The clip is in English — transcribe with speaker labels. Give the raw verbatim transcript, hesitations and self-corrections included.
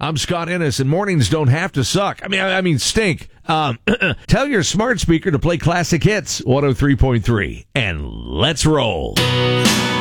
Speaker 1: I'm Scott Ennis, and mornings don't have to suck. I mean, I, I mean, stink. Um, tell your smart speaker to play classic hits, one oh three point three, and let's roll.